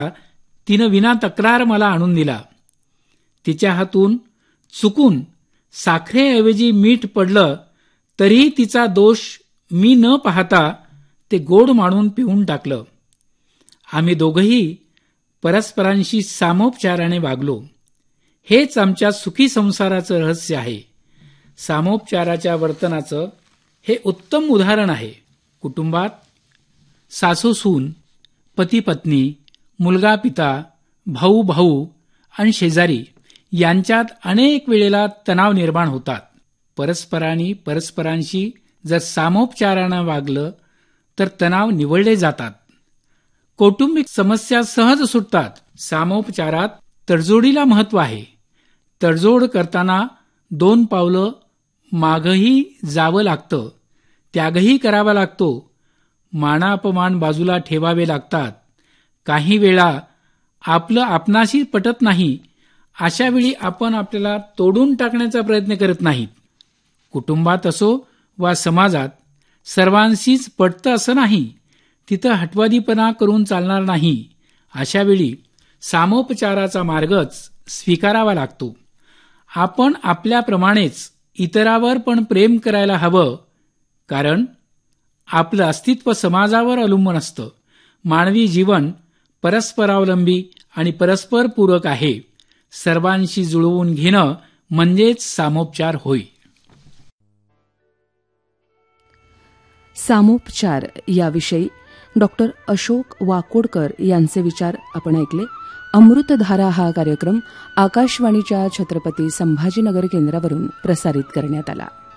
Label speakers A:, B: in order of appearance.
A: तिनं विना तक्रार मला आणून दिला. तिच्या हातून चुकून साखरेऐवजी मीठ पडलं तरीही तिचा दोष मी न पाहता ते गोड मानून पिऊन टाकलं. आम्ही दोघंही परस्परांशी सामोपचाराने वागलो. हेच आमच्या सुखी संसाराचं रहस्य आहे. सामोपचाराच्या वर्तनाचं हे उत्तम उदाहरण आहे. कुटुंबात सासू सून, पती पत्नी, मुलगा पिता, भाऊ भाऊ आणि शेजारी यांच्यात अनेक वेळेला तणाव निर्माण होतात. परस्परांशी जर सामोपचारानं वागलं तर तणाव निवळले जातात. कौटुंबिक समस्या सहज सुटतात. सामोपचारात तडजोडीला महत्व आहे. तडजोड करताना 2 पावलं मागही जावं लागतं. त्यागही करावा लागतो. मानापमान बाजूला ठेवावे लागतात. काही वेळा आपलं आपणाशी पटत नाही. अशा वेळी आपण आपल्याला तोडून टाकण्याचा प्रयत्न करत नाहीत. कुटुंबात असो वा समाजात सर्वांशीच पटतं असं नाही. तिथं हटवादीपणा करून चालणार नाही. अशा वेळी सामोपचाराचा मार्गच स्वीकारावा लागतो. आपण आपल्याप्रमाणेच इतरावर पण प्रेम करायला हवं, कारण आपलं अस्तित्व समाजावर अवलंबून असतं. मानवी जीवन परस्परावलंबी आणि परस्परपूरक आहे. सर्वांशी जुळवून घेणं म्हणजेच सामोपचार होय.
B: सामोपचार याविषयी डॉक्टर अशोक वाकोडकर यांचे विचार आपण ऐकले. अमृतधारा हा कार्यक्रम आकाशवाणीच्या छत्रपती संभाजीनगर केंद्रावरून प्रसारित करण्यात आला.